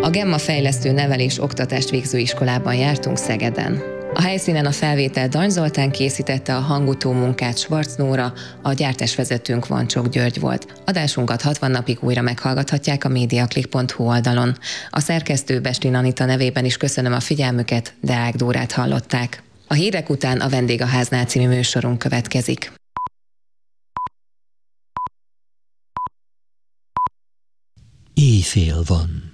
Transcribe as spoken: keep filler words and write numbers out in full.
A Gemma fejlesztő nevelés oktatást végző iskolában jártunk Szegeden. A helyszínen a felvétel Dany Zoltán készítette, a hangutó munkát Schwarz Nóra, a gyártásvezetőnk Vancsok György volt. Adásunkat hatvan napig újra meghallgathatják a mediaclick pont hu oldalon. A szerkesztő Bestlin Anita nevében is köszönöm a figyelmüket, Deák Dórát hallották. A hírek után a Vendég a háznál című műsorunk következik. Éjfél van.